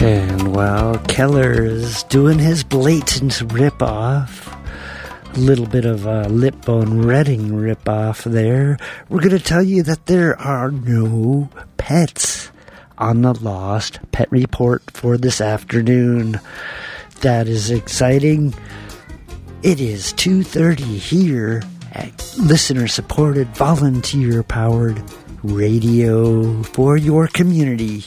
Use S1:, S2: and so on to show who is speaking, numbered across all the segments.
S1: And while Keller's doing his blatant rip-off, a little bit of a Lipbone Redding rip-off there, we're going to tell you that there are no pets on the Lost Pet Report for this afternoon. That is exciting. It is 2:30 here at listener-supported, volunteer-powered radio for your community,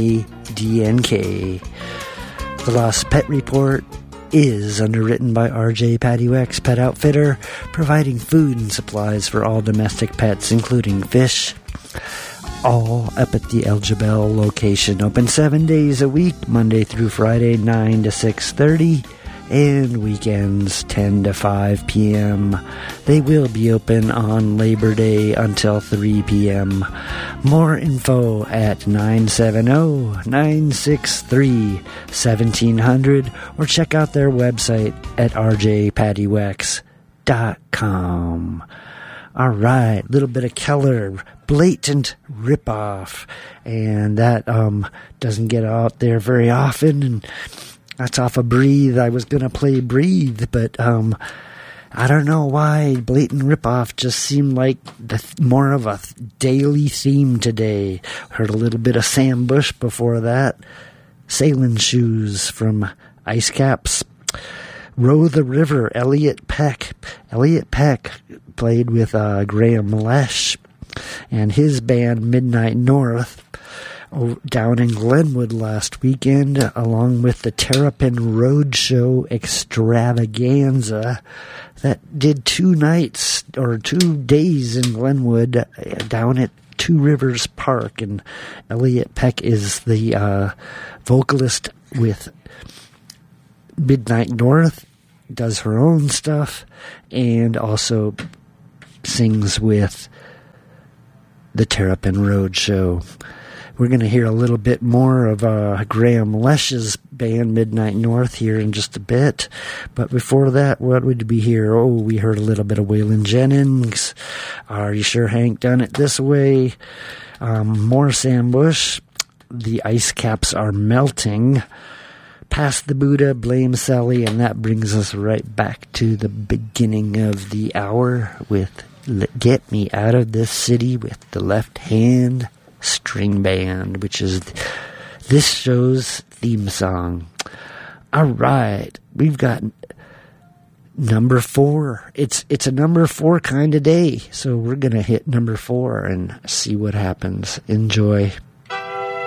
S1: KDNK. The Lost Pet Report is underwritten by RJ Paddywhack's Pet Outfitter, providing food and supplies for all domestic pets, including fish, all up at the El Jebel location. Open 7 days a week, Monday through Friday, 9 to 6:30, and weekends 10 to 5 p.m. They will be open on Labor Day until 3 p.m. More info at 970-963-1700 or check out their website at rjpaddywhacks.com. All right, little bit of Keller, blatant ripoff, and that doesn't get out there very often, and that's off of Breathe. I was going to play Breathe, but I don't know why blatant ripoff just seemed like more of a daily theme today. Heard a little bit of Sam Bush before that. Sailing Shoes from Ice Caps. Row the River, Elliot Peck. Elliot Peck played with Graham Lesh and his band Midnight North down in Glenwood last weekend, along with the Terrapin Roadshow Extravaganza that did 2 nights or 2 days in Glenwood down at Two Rivers Park. And Elliot Peck is the vocalist with Midnight North, does her own stuff, and also sings with the Terrapin Roadshow. We're going to hear a little bit more of Graham Lesh's band, Midnight North, here in just a bit. But before that, what would we hear? Oh, we heard a little bit of Waylon Jennings. Are You Sure Hank Done It This Way? More Sam Bush. The Ice Caps Are Melting. Pass the Buddha, Blame Sally, and that brings us right back to the beginning of the hour with Get Me Out of This City with the Left Hand String Band, which is this show's theme song. All right, we've got number 4. It's a number 4 kind of day, so we're gonna hit number 4 and see what happens. Enjoy.